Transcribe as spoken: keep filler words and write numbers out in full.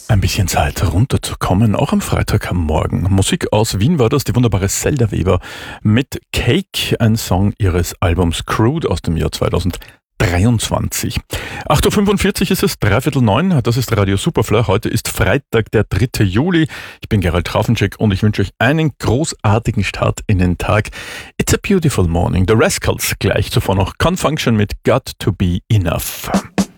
Ein bisschen Zeit runterzukommen, auch am Freitag am Morgen. Musik aus Wien war das, die wunderbare Zelda Weber mit Cake, ein Song ihres Albums Crude aus dem Jahr zweitausenddreiundzwanzig. acht Uhr fünfundvierzig ist es, dreiviertel neun, das ist Radio Superfly. Heute ist Freitag, der dritte Juli. Ich bin Gerald Trafenschek und ich wünsche euch einen großartigen Start in den Tag. It's a beautiful morning. The Rascals gleich zuvor noch Confunction mit Got to be Enough.